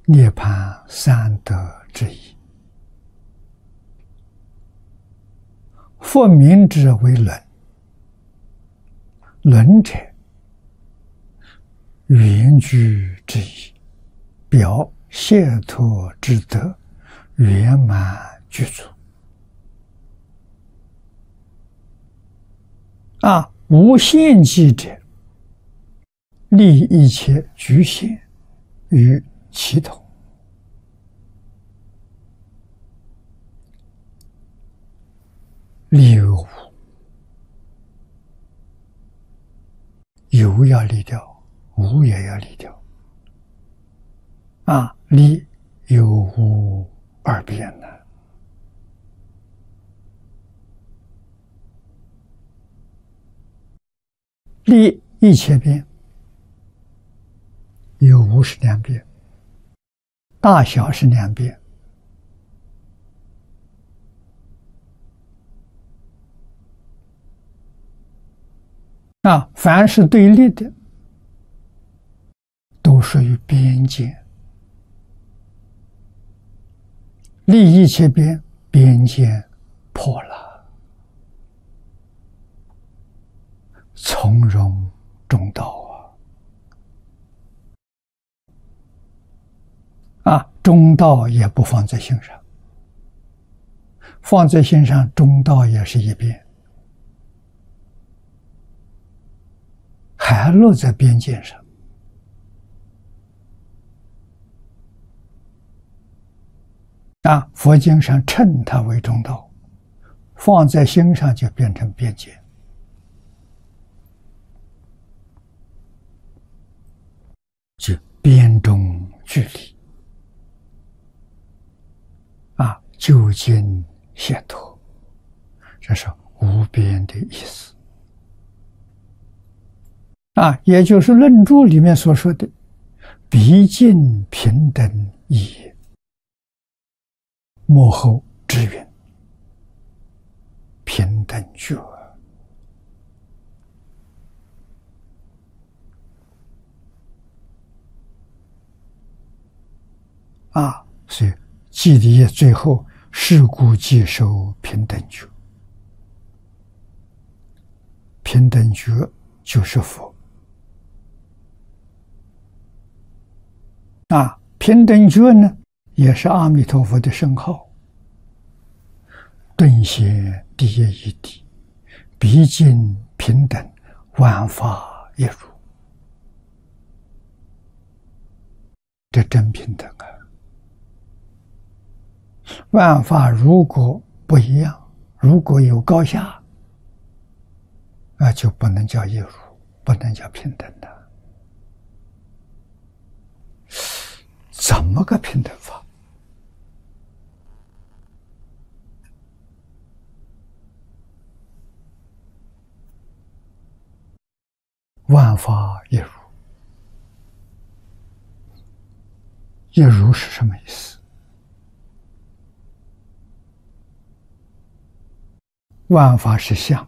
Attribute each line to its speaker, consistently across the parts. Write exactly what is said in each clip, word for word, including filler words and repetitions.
Speaker 1: 涅槃三德之一。佛名之为轮，轮者圆具之意，表解脱之德圆满具足。啊，无限期者，立一切局限于其头。立有无，有要立掉，无也要立掉。啊，立有无二边呢？立一切边，有无是两边，大小是两边。啊，凡是对立的，都属于边界。立一切边，边界破了，从容中道啊！啊，中道也不放在心上，放在心上，中道也是一边。还落在边界上。啊，佛经上称它为中道，放在心上就变成边界。就边中距离。啊，究竟解脱，这是无边的意思。啊，也就是论著里面所说的毕竟平等义，幕后之云，平等觉。啊，所以寂地业最后是故即受平等觉，平等觉就是佛。啊，平等觉呢，也是阿弥陀佛的圣号。顿显第一义谛，毕竟平等，万法一如。这真平等啊！万法如果不一样，如果有高下，那就不能叫一如，不能叫平等的。怎么个平等法？万法一如，一如是什么意思？万法是相，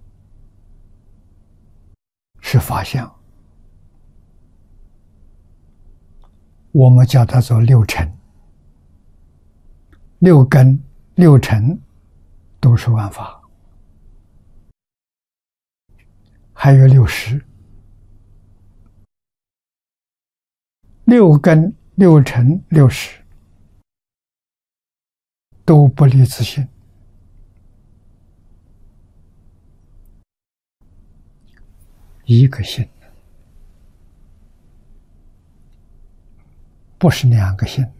Speaker 1: 是法相。我们叫它做六尘，六根、六尘都是万法，还有六识，六根、六尘、六识都不离自性，一个性。不是两个性，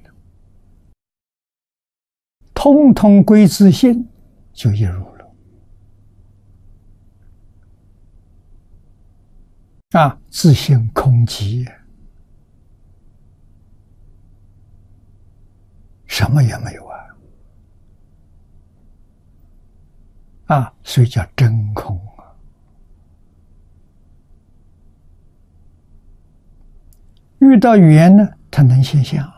Speaker 1: 通通归自性，就一如了。啊，自性空寂，什么也没有啊！啊，所以叫真空啊。遇到缘呢，它能现象。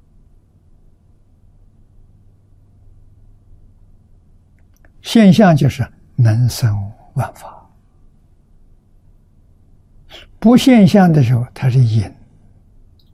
Speaker 1: 现象就是能生万法。不现象的时候，它是隐。